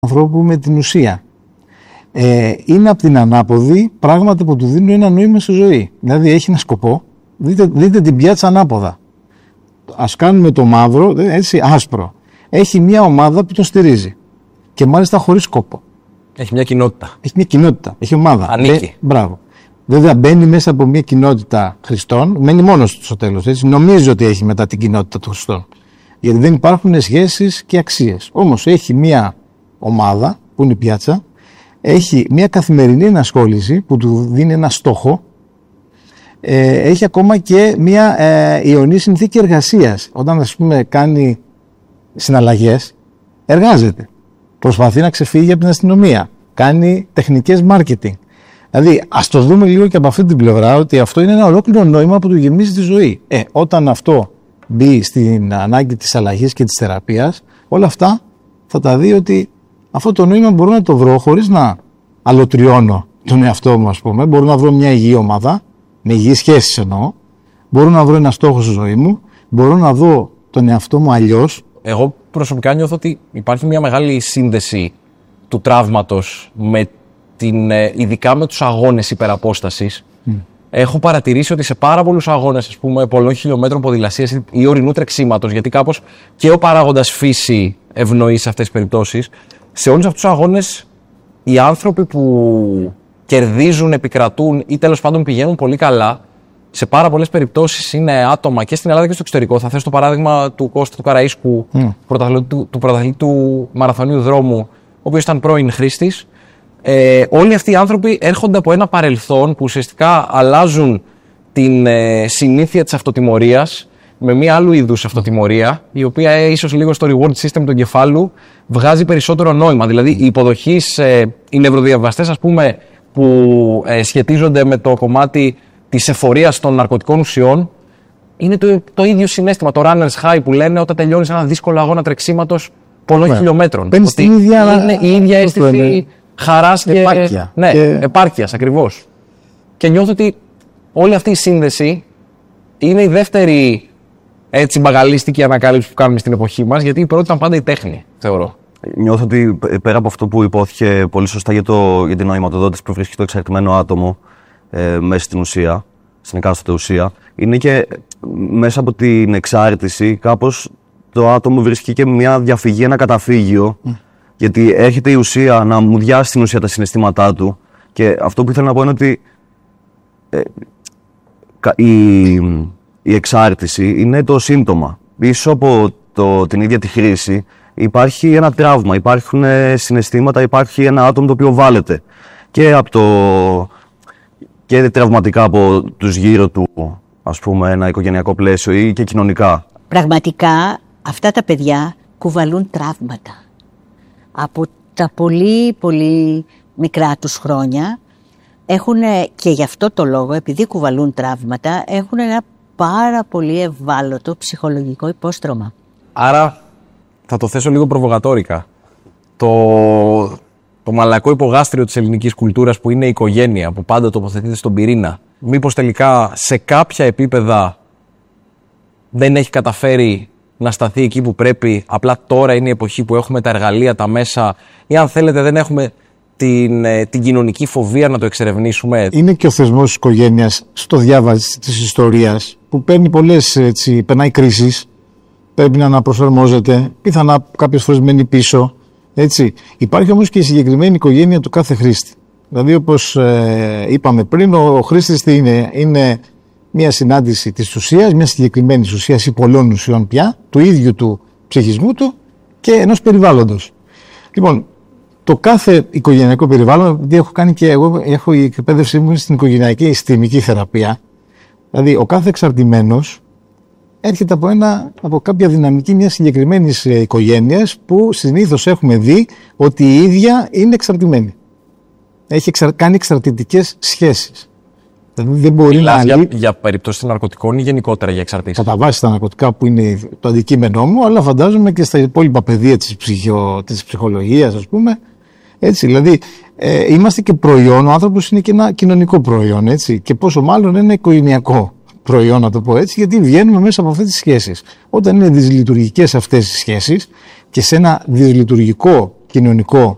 ανθρώπου με την ουσία. Είναι από την ανάποδη πράγματα που του δίνουν ένα νόημα στη ζωή. Δηλαδή έχει ένα σκοπό. Δείτε την πιάτσα ανάποδα. Ας κάνουμε το μαύρο, έτσι, άσπρο. Έχει μια ομάδα που τον στηρίζει. Και μάλιστα χωρίς σκοπό. Έχει μια κοινότητα. Έχει μια κοινότητα. Έχει ομάδα. Ανήκει. Μπράβο. Βέβαια μπαίνει μέσα από μια κοινότητα Χριστών, μένει μόνος του στο τέλος. Έτσι. Νομίζει ότι έχει μετά την κοινότητα των Χριστών. Γιατί δεν υπάρχουν σχέσεις και αξίες. Όμως έχει μια ομάδα που είναι η πιάτσα, έχει μια καθημερινή ενασχόληση που του δίνει ένα στόχο, έχει ακόμα και μια ιονή συνθήκη εργασίας. Όταν, ας πούμε, κάνει συναλλαγές, εργάζεται. Προσπαθεί να ξεφύγει από την αστυνομία. Κάνει τεχνικές marketing. Δηλαδή, ας το δούμε λίγο και από αυτή την πλευρά, ότι αυτό είναι ένα ολόκληρο νόημα που του γεμίζει τη ζωή. Όταν αυτό μπει στην ανάγκη της αλλαγής και της θεραπείας, όλα αυτά θα τα δει ότι αυτό το νόημα μπορώ να το βρω χωρίς να αλωτριώνω τον εαυτό μου, ας πούμε. Μπορώ να βρω μια υγιή ομάδα, με υγιείς σχέσεις εννοώ. Μπορώ να βρω ένα στόχο στη ζωή μου. Μπορώ να δω τον εαυτό μου αλλιώς. Εγώ προσωπικά νιώθω ότι υπάρχει μια μεγάλη σύνδεση του τραύματος με ειδικά με τους αγώνες υπεραπόστασης. Έχω παρατηρήσει ότι σε πάρα πολλούς αγώνες, ας πούμε, πολλών χιλιόμετρων ποδηλασίας ή ορεινού τρεξίματος, γιατί κάπως και ο παράγοντας φύση ευνοεί σε αυτές τις περιπτώσεις, σε όλους αυτούς τους αγώνες οι άνθρωποι που κερδίζουν, επικρατούν ή τέλος πάντων πηγαίνουν πολύ καλά, σε πάρα πολλές περιπτώσεις είναι άτομα και στην Ελλάδα και στο εξωτερικό. Θα θέσω το παράδειγμα του Κώστα του Καραΐσκου, του πρωταθλητή του μαραθωνίου δρόμου, ο οποίος ήταν πρώην χρήστης. Όλοι αυτοί οι άνθρωποι έρχονται από ένα παρελθόν που ουσιαστικά αλλάζουν την συνήθεια της αυτοτιμωρίας με μία άλλου είδους αυτοτιμωρία, η οποία ίσως λίγο στο reward system του εγκεφάλου βγάζει περισσότερο νόημα. Δηλαδή, οι υποδοχείς, οι νευροδιαβαστές, ας πούμε, που σχετίζονται με το κομμάτι της εφορίας των ναρκωτικών ουσιών, είναι το ίδιο συναίσθημα, το runner's high που λένε όταν τελειώνεις ένα δύσκολο αγώνα τρεξίματος πολλών χιλιόμετρων. Ότι είναι η ίδια αίσθηση χαράς και επάρκεια. Ναι, επάρκειας ακριβώς. Και νιώθω ότι όλη αυτή η σύνδεση είναι η δεύτερη έτσι μπαγαλίστικη ανακάλυψη που κάνουμε στην εποχή μας, γιατί η πρώτη ήταν πάντα η τέχνη, θεωρώ. Νιώθω ότι πέρα από αυτό που υπόθηκε πολύ σωστά για την νοηματοδότηση που βρίσκει το εξαρτημένο άτομο μέσα στην ουσία, στην εκάστοτε ουσία, είναι και μέσα από την εξάρτηση κάπως το άτομο βρίσκει και μια διαφυγή, ένα καταφύγιο. Γιατί έρχεται η ουσία να μουδιάσει στην ουσία τα συναισθήματά του. Και αυτό που ήθελα να πω είναι ότι η εξάρτηση είναι το σύμπτωμα. Πίσω από την ίδια τη χρήση υπάρχει ένα τραύμα, υπάρχουν συναισθήματα, υπάρχει ένα άτομο το οποίο βάλεται. Και τραυματικά από τους γύρω του, ας πούμε, ένα οικογενειακό πλαίσιο ή και κοινωνικά. Πραγματικά αυτά τα παιδιά κουβαλούν τραύματα. Από τα πολύ πολύ μικρά τους χρόνια έχουν, και γι' αυτό το λόγο, επειδή κουβαλούν τραύματα, έχουν ένα πάρα πολύ ευάλωτο ψυχολογικό υπόστρωμα. Άρα θα το θέσω λίγο προβοκατόρικα. Το μαλακό υπογάστριο της ελληνικής κουλτούρας που είναι η οικογένεια, που πάντα τοποθετείται στον πυρήνα, μήπως τελικά σε κάποια επίπεδα δεν έχει καταφέρει να σταθεί εκεί που πρέπει, απλά τώρα είναι η εποχή που έχουμε τα εργαλεία, τα μέσα, ή αν θέλετε δεν έχουμε την κοινωνική φοβία να το εξερευνήσουμε. Είναι και ο θεσμός της οικογένειας στο διάβαση της ιστορίας που παίρνει περνάει κρίσεις, πρέπει να αναπροσαρμόζεται, πιθανά κάποιες φορές μένει πίσω. Έτσι. Υπάρχει όμως και η συγκεκριμένη οικογένεια του κάθε χρήστη. Δηλαδή, όπως είπαμε πριν, ο χρήστης είναι μια συνάντηση της ουσίας, μια συγκεκριμένη ουσίας ή πολλών ουσιών πια, του ίδιου του ψυχισμού του και ενός περιβάλλοντος. Λοιπόν, το κάθε οικογενειακό περιβάλλον, επειδή έχω η εκπαίδευσή μου στην οικογενειακή συστημική θεραπεία, δηλαδή ο κάθε εξαρτημένος έρχεται από κάποια δυναμική μιας συγκεκριμένης οικογένειας που συνήθως έχουμε δει ότι η ίδια είναι εξαρτημένη. Έχει κάνει εξαρτητικές σχέσεις. Δηλαδή δεν μπορεί για περίπτωση ναρκωτικών ή γενικότερα για εξαρτήσεις? Κατά βάση τα ναρκωτικά που είναι το αντικείμενό μου, αλλά φαντάζομαι και στα υπόλοιπα πεδία της ψυχολογίας, ας πούμε. Έτσι, δηλαδή είμαστε και προϊόν, ο άνθρωπος είναι και ένα κοινωνικό προϊόν, έτσι, και πόσο μάλλον ένα οικογενειακό προϊόν, να το πω έτσι, γιατί βγαίνουμε μέσα από αυτές τις σχέσεις. Όταν είναι δυσλειτουργικές αυτές τις σχέσεις και σε ένα δυσλειτουργικό κοινωνικό